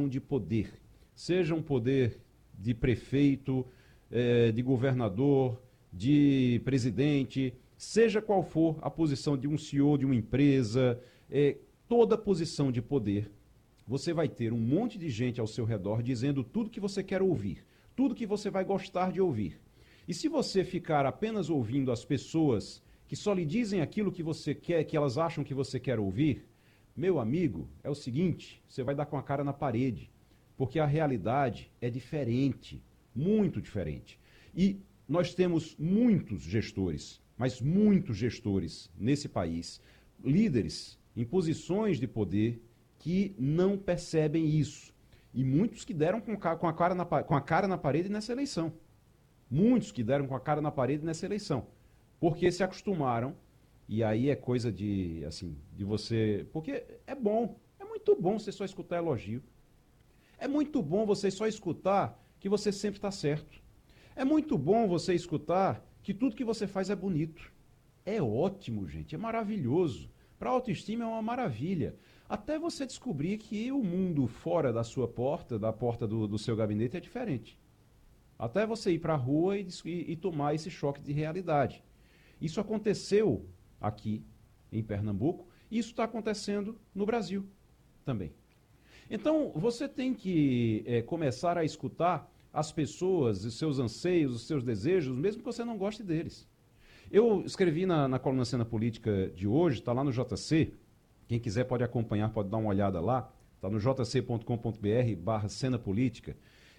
posição de poder, seja um poder de prefeito, de governador, de presidente, seja qual for a posição de um CEO de uma empresa, toda posição de poder, você vai ter um monte de gente ao seu redor dizendo tudo que você quer ouvir, tudo que você vai gostar de ouvir. E se você ficar apenas ouvindo as pessoas que só lhe dizem aquilo que você quer, que elas acham que você quer ouvir, meu amigo, é o seguinte, você vai dar com a cara na parede, porque a realidade é diferente, muito diferente. E nós temos muitos gestores, mas muitos gestores nesse país, líderes em posições de poder que não percebem isso. E muitos que deram com a cara na parede nessa eleição. Muitos que deram com a cara na parede nessa eleição. Porque se acostumaram, e aí é coisa de, assim, de você... Porque é bom, é muito bom você só escutar elogio. É muito bom você só escutar que você sempre está certo. É muito bom você escutar que tudo que você faz é bonito. É ótimo, gente, é maravilhoso. Para a autoestima é uma maravilha. Até você descobrir que o mundo fora da sua porta, da porta do seu gabinete, é diferente. Até você ir para a rua e tomar esse choque de realidade. Isso aconteceu aqui em Pernambuco e isso está acontecendo no Brasil também. Então, você tem que começar a escutar as pessoas, os seus anseios, os seus desejos, mesmo que você não goste deles. Eu escrevi na coluna Cena Política de hoje, está lá no JC, quem quiser pode acompanhar, pode dar uma olhada lá, está no jc.com.br/Cena Política,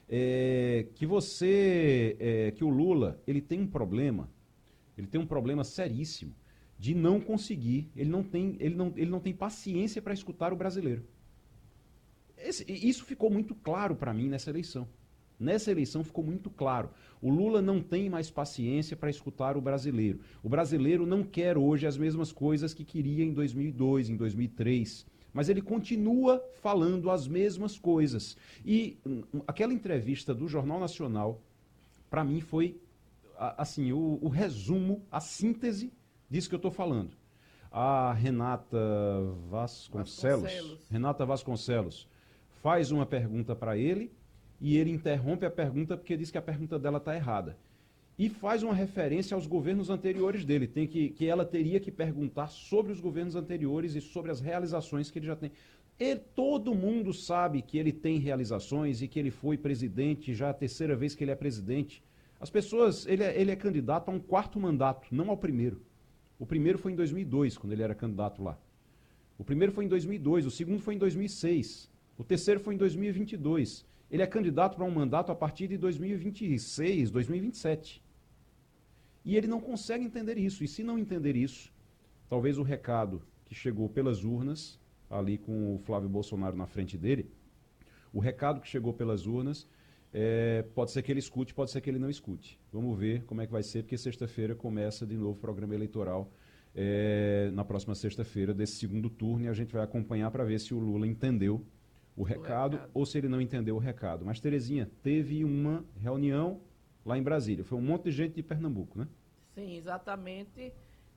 que o Lula, ele tem um problema seríssimo de não conseguir, ele não tem paciência para escutar o brasileiro. Isso ficou muito claro para mim nessa eleição. Nessa eleição ficou muito claro. O Lula não tem mais paciência para escutar o brasileiro. O brasileiro não quer hoje as mesmas coisas que queria em 2002, em 2003. Mas ele continua falando as mesmas coisas. E aquela entrevista do Jornal Nacional, para mim foi assim, o resumo, a síntese disso que eu estou falando. A Renata Vasconcelos faz uma pergunta para ele e ele interrompe a pergunta porque diz que a pergunta dela está errada. E faz uma referência aos governos anteriores dele, que ela teria que perguntar sobre os governos anteriores e sobre as realizações que ele já tem. Todo mundo sabe que ele tem realizações e que ele foi presidente, já a terceira vez que ele é presidente. As pessoas, ele é candidato a um 4º mandato, não ao primeiro. O primeiro foi em 2002, quando ele era candidato lá. O primeiro foi em 2002, o segundo foi em 2006, o terceiro foi em 2022. Ele é candidato para um mandato a partir de 2026, 2027. E ele não consegue entender isso. E se não entender isso, talvez o recado que chegou pelas urnas, ali com o Flávio Bolsonaro na frente dele, o recado que chegou pelas urnas, pode ser que ele escute, pode ser que ele não escute. Vamos ver como é que vai ser, porque sexta-feira começa de novo o programa eleitoral, na próxima sexta-feira, desse segundo turno, e a gente vai acompanhar para ver se o Lula entendeu o recado ou se ele não entendeu o recado. Mas, Terezinha, teve uma reunião lá em Brasília. Foi um monte de gente de Pernambuco, né? Sim, exatamente.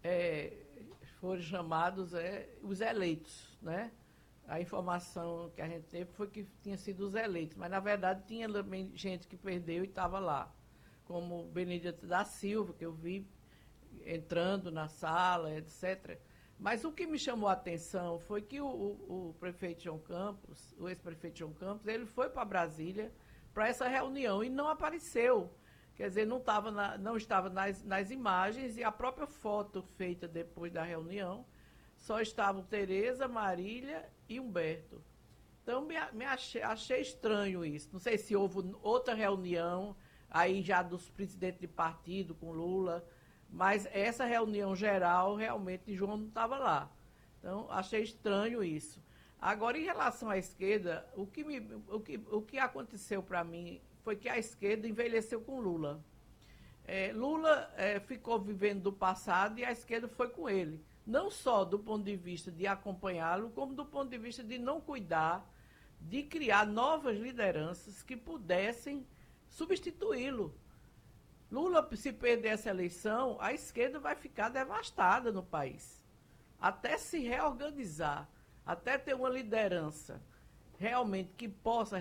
Foram chamados os eleitos, né? A informação que a gente teve foi que tinha sido os eleitos, mas, na verdade, tinha também gente que perdeu e estava lá, como o Benedito da Silva, que eu vi entrando na sala, etc. Mas o que me chamou a atenção foi que o prefeito João Campos, o ex-prefeito João Campos, ele foi para Brasília para essa reunião e não apareceu. Quer dizer, não estava nas imagens e a própria foto feita depois da reunião, só estavam Tereza, Marília e Humberto. Então, achei estranho isso. Não sei se houve outra reunião, aí já dos presidentes de partido com Lula, mas essa reunião geral, realmente, João não estava lá. Então, achei estranho isso. Agora, em relação à esquerda, o que aconteceu para mim foi que a esquerda envelheceu com Lula. Lula ficou vivendo do passado e a esquerda foi com ele. Não só do ponto de vista de acompanhá-lo, como do ponto de vista de não cuidar, de criar novas lideranças que pudessem substituí-lo. Lula, se perder essa eleição, a esquerda vai ficar devastada no país. Até se reorganizar, até ter uma liderança realmente que possa